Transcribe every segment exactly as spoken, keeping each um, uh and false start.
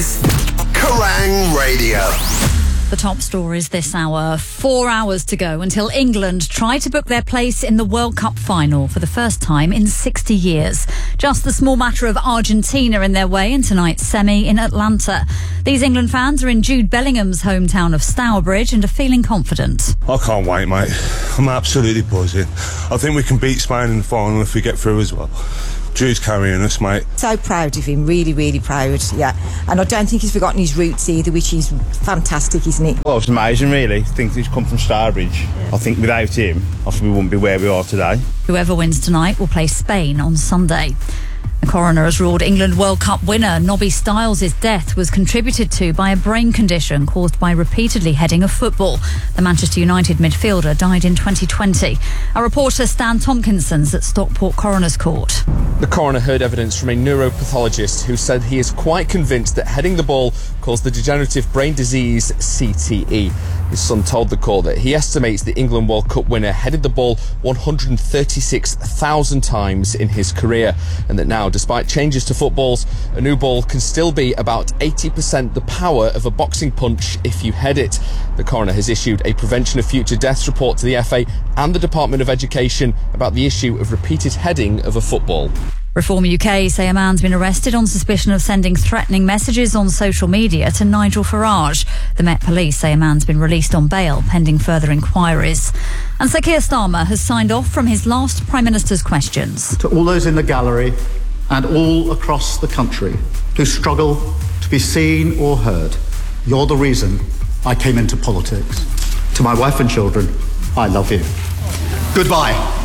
is Kerrang Radio! The top stories this hour. Four hours to go until England try to book their place in the World Cup final for the first time in sixty years. Just the small matter of Argentina in their way in tonight's semi in Atlanta. These England fans are in Jude Bellingham's hometown of Stourbridge and are feeling confident. I can't wait, mate. I'm absolutely buzzing. I think we can beat Spain in the final if we get through as well. Drew's carrying us, mate. So proud of him, really, really proud, yeah. And I don't think he's forgotten his roots either, which is fantastic, isn't it? Well, it's amazing, really. I think he's come from Stourbridge. Yeah. I think without him, I think we wouldn't be where we are today. Whoever wins tonight will play Spain on Sunday. The coroner has ruled England World Cup winner Nobby Stiles' death was contributed to by a brain condition caused by repeatedly heading a football. The Manchester United midfielder died in twenty twenty. Our reporter Stan Tompkinson's at Stockport Coroner's Court. The coroner heard evidence from a neuropathologist who said he is quite convinced that heading the ball caused the degenerative brain disease C T E. His son told the court that he estimates the England World Cup winner headed the ball one hundred thirty-six thousand times in his career, and that now, despite changes to footballs, a new ball can still be about eighty percent the power of a boxing punch if you head it. The coroner has issued a prevention of future deaths report to the F A and the Department of Education about the issue of repeated heading of a football. Reform U K say a man's been arrested on suspicion of sending threatening messages on social media to Nigel Farage. The Met Police say a man's been released on bail pending further inquiries. And Sir Keir Starmer has signed off from his last Prime Minister's questions. To all those in the gallery and all across the country who struggle to be seen or heard, you're the reason I came into politics. To my wife and children, I love you. Goodbye.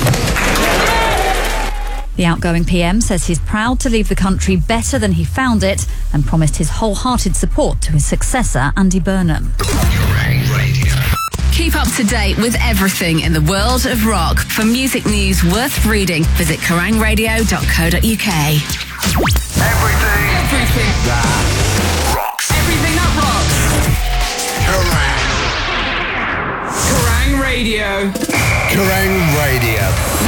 The outgoing P M says he's proud to leave the country better than he found it and promised his wholehearted support to his successor, Andy Burnham. Keep up to date with everything in the world of rock. For music news worth reading, visit kerrang radio dot co dot uk. Everything. Everything. That rocks. Everything that Kerrang! rocks. Kerrang Radio. Kerrang Radio.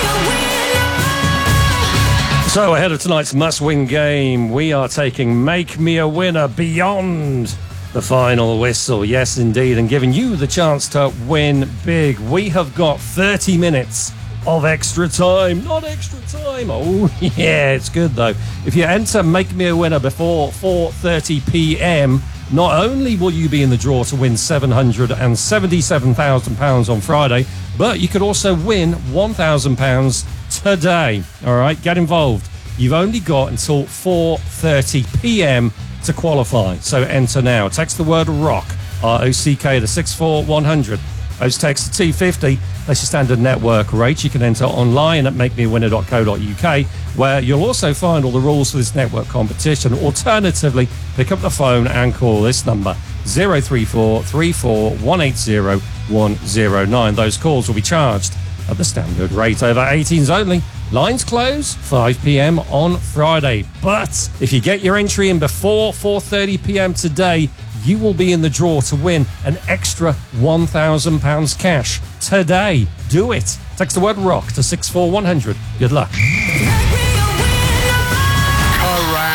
So ahead of tonight's must-win game, we are taking Make Me a Winner beyond the final whistle. Yes, indeed, and giving you the chance to win big. We have got thirty minutes of extra time. Not extra time. Oh, yeah, it's good, though. If you enter Make Me a Winner before four thirty p.m, not only will you be in the draw to win seven hundred seventy-seven thousand pounds on Friday, but you could also win one thousand pounds today. All right, get involved. You've only got until four thirty p.m. to qualify, so enter now. Text the word ROCK, R O C K, to six four one hundred. Those texts are two fifty. That's your standard network rate. You can enter online at make me a winner dot co dot uk, where you'll also find all the rules for this network competition. Alternatively, pick up the phone and call this number, zero three four three four one eight zero one zero nine. Those calls will be charged at the standard rate. Over eighteens only. Lines close five p.m. on Friday. But if you get your entry in before four thirty p.m. today, you will be in the draw to win an extra one thousand pounds cash today. Do it. Text the word ROCK to six four one hundred. Good luck.